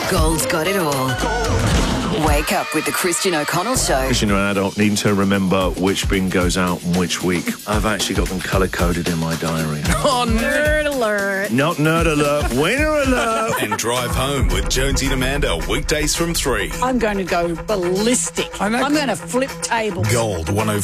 Gold's got it all. Wake up with the Christian O'Connell Show. As you're an adult, needing to remember which bin goes out and which week. I've actually got them colour-coded in my diary. Oh, nerd alert. Not nerd alert, winner alert. And drive home with Jonesy and Amanda, weekdays from 3. I'm going to go ballistic. I'm going to flip tables. Gold 104.